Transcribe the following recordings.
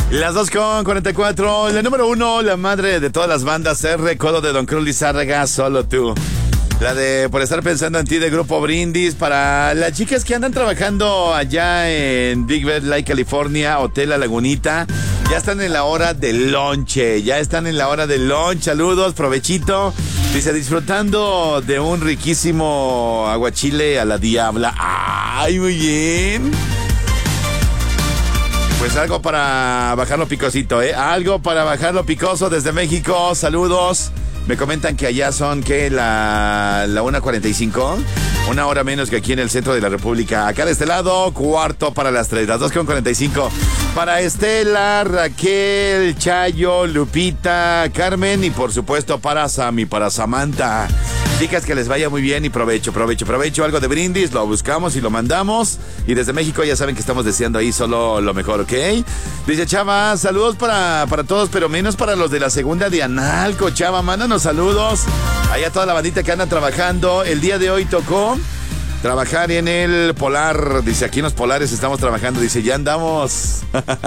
Las 2:44. La número 1, la madre de todas las bandas, es Recodo de Don Cruz Lizárraga, Solo Tú. La de Por Estar Pensando en Ti, de Grupo Brindis. Para las chicas que andan trabajando allá en Big Bend Lake, California, Hotel La Lagunita, ya están en la hora del lonche. Saludos, provechito. Dice, disfrutando de un riquísimo aguachile a la diabla. ¡Ay, muy bien! Pues algo para bajarlo picosito, ¿eh? Algo para bajarlo picoso desde México. Saludos. Me comentan que allá son, ¿qué? La 1:45. Una hora menos que aquí en el centro de la República. Acá de este lado, cuarto para las 3. Las 2:45. Para Estela, Raquel, Chayo, Lupita, Carmen y por supuesto para Sammy, para Samantha. Chicas, que les vaya muy bien y provecho. Algo de Brindis, lo buscamos y lo mandamos. Y desde México ya saben que estamos deseando ahí solo lo mejor, ¿ok? Dice Chava, saludos para todos, pero menos para los de la segunda de Analco. Chava, mándanos saludos. Allá toda la bandita que anda trabajando. El día de hoy tocó trabajar en el Polar. Dice, aquí en los Polares estamos trabajando. Dice, ya andamos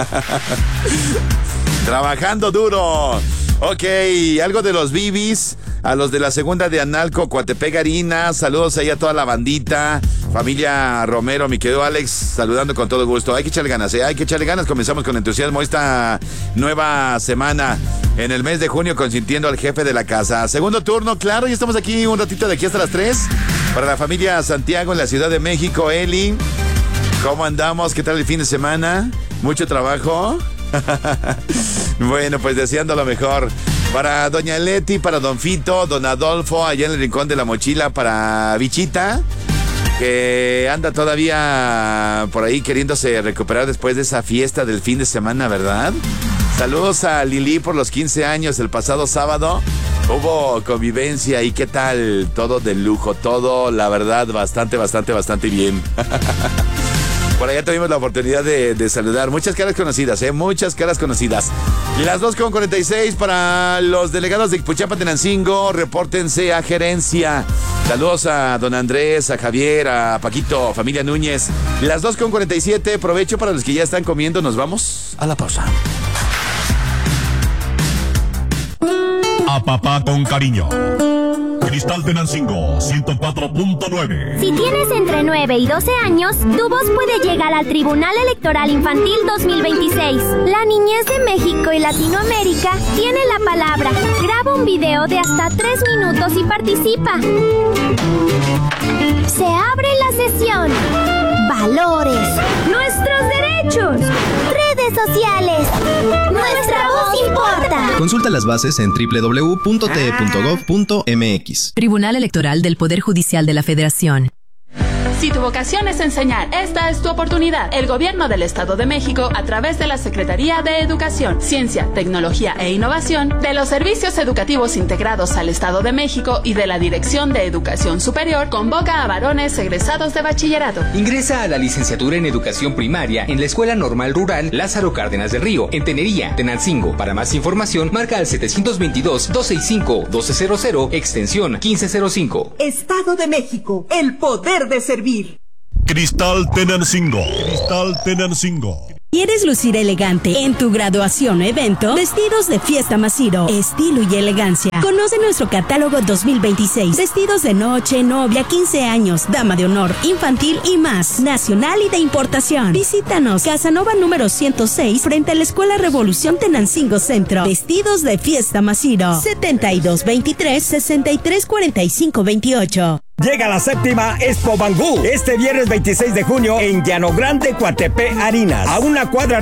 trabajando duro. Ok, algo de los Bibis. A los de la segunda de Analco, Coatepec, Harina. Saludos ahí a toda la bandita. Familia Romero, mi querido Alex, saludando con todo gusto. Hay que echarle ganas, hay que echarle ganas. Comenzamos con entusiasmo esta nueva semana. En el mes de junio, consintiendo al jefe de la casa. Segundo turno, claro, y estamos aquí un ratito de aquí hasta las 3. Para la familia Santiago en la Ciudad de México. Eli, ¿cómo andamos? ¿Qué tal el fin de semana? ¿Mucho trabajo? Bueno, pues deseando lo mejor. Para doña Leti, para don Fito, don Adolfo, allá en el Rincón de la Mochila, para Bichita, que anda todavía por ahí queriéndose recuperar después de esa fiesta del fin de semana, ¿verdad? Saludos a Lili por los 15 años el pasado sábado. Hubo convivencia y ¿qué tal? Todo de lujo, todo, la verdad, bastante bien. Por allá tuvimos la oportunidad de saludar. Muchas caras conocidas, muchas caras conocidas. Las 2:46 para los delegados de Ixpuchapa, Tenancingo. Repórtense a gerencia. Saludos a don Andrés, a Javier, a Paquito, familia Núñez. Las 2:47, provecho para los que ya están comiendo. Nos vamos a la pausa. A papá con cariño. Cristal Tenancingo 104.9. Si tienes entre 9 y 12 años, tu voz puede llegar al Tribunal Electoral Infantil 2026. La niñez de México y Latinoamérica tiene la palabra. Graba un video de hasta 3 minutos y participa. Se abre la sesión. Valores. Nuestros derechos. Redes sociales. Nuestra voz importa. Consulta las bases en www.te.gov.mx. Tribunal Electoral del Poder Judicial de la Federación. Si tu vocación es enseñar, esta es tu oportunidad. El Gobierno del Estado de México, a través de la Secretaría de Educación, Ciencia, Tecnología e Innovación, de los Servicios Educativos Integrados al Estado de México y de la Dirección de Educación Superior, convoca a varones egresados de bachillerato. Ingresa a la licenciatura en Educación Primaria en la Escuela Normal Rural Lázaro Cárdenas del Río, en Tenería, Tenancingo. Para más información, marca al 722-265-1200, extensión 1505. Estado de México, el poder de servir. Cristal Tenancingo. Cristal Tenancingo. ¿Quieres lucir elegante en tu graduación o evento? Vestidos de Fiesta Masiro. Estilo y elegancia. Conoce nuestro catálogo 2026. Vestidos de noche, novia, 15 años, dama de honor, infantil y más. Nacional y de importación. Visítanos. Casanova número 106 frente a la Escuela Revolución Tenancingo Centro. Vestidos de Fiesta Masiro. 7223-634528. Llega la séptima Expo Bangú este viernes 26 de junio en Llano Grande, Coatepec, Harinas. A una cuadra